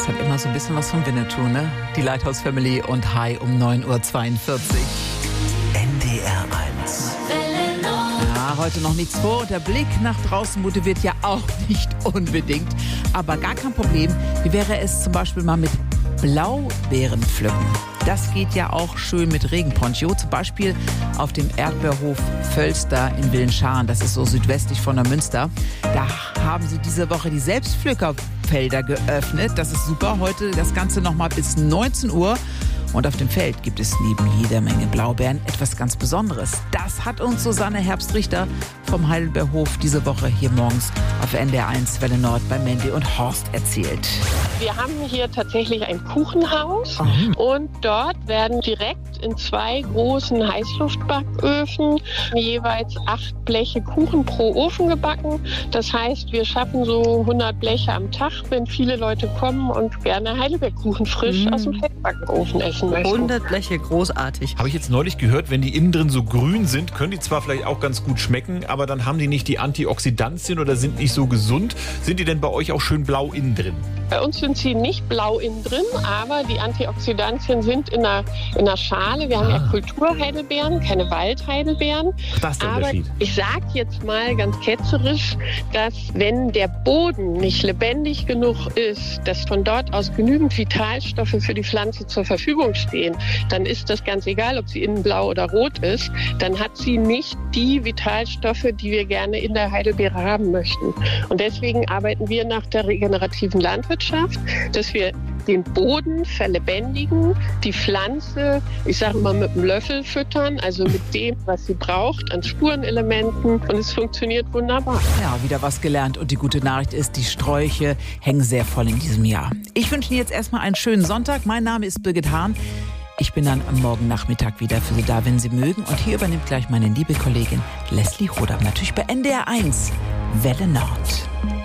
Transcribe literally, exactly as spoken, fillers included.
Das hat immer so ein bisschen was von Winnetou, ne? Die Lighthouse Family und Hi um neun Uhr zweiundvierzig. N D R eins. Ja, heute noch nichts vor. Der Blick nach draußen motiviert ja auch nicht unbedingt. Aber gar kein Problem. Wie wäre es zum Beispiel mal mit Blaubeeren pflücken? Das geht ja auch schön mit Regenponcho. Zum Beispiel auf dem Erdbeerhof Völster in Willenscharen. Das ist so südwestlich von der Münster. Da haben sie diese Woche die Selbstpflückerfelder geöffnet. Das ist super. Heute das Ganze nochmal bis neunzehn Uhr. Und auf dem Feld gibt es neben jeder Menge Blaubeeren etwas ganz Besonderes. Das hat uns Susanne Herbst-Richter vom Heidelbeerhof diese Woche hier morgens auf N D R eins Welle Nord bei Mandy und Horst erzählt. Wir haben hier tatsächlich ein Kuchenhaus Mhm. und dort werden direkt in zwei großen Heißluftbacköfen jeweils acht Bleche Kuchen pro Ofen gebacken. Das heißt, wir schaffen so hundert Bleche am Tag, wenn viele Leute kommen und gerne Heidelbeerkuchen frisch Mhm. aus dem Feldbackofen essen möchten. hundert Bleche, großartig. Habe ich jetzt neulich gehört, wenn die innen drin so grün sind, können die zwar vielleicht auch ganz gut schmecken, aber dann haben die nicht die Antioxidantien oder sind nicht so gesund. Sind die denn bei euch auch schön blau innen drin? Bei uns sind sie nicht blau innen drin, aber die Antioxidantien sind in einer, in einer Schale. Wir haben ja Kulturheidelbeeren, keine Waldheidelbeeren. Das ist der Aber Unterschied. ich sage jetzt mal ganz ketzerisch, dass wenn der Boden nicht lebendig genug ist, dass von dort aus genügend Vitalstoffe für die Pflanze zur Verfügung stehen, dann ist das ganz egal, ob sie innen blau oder rot ist. Dann hat sie nicht die Vitalstoffe, die wir gerne in der Heidelbeere haben möchten. Und deswegen arbeiten wir nach der regenerativen Landwirtschaft, dass wir den Boden verlebendigen, die Pflanze, ich sage mal, mit einem Löffel füttern, also mit dem, was sie braucht, an Spurenelementen. Und es funktioniert wunderbar. Ja, wieder was gelernt. Und die gute Nachricht ist, die Sträuche hängen sehr voll in diesem Jahr. Ich wünsche Ihnen jetzt erstmal einen schönen Sonntag. Mein Name ist Birgit Hahn. Ich bin dann am Morgen Nachmittag wieder für Sie da, wenn Sie mögen. Und hier übernimmt gleich meine liebe Kollegin Leslie Hodam, natürlich bei N D R eins Welle Nord.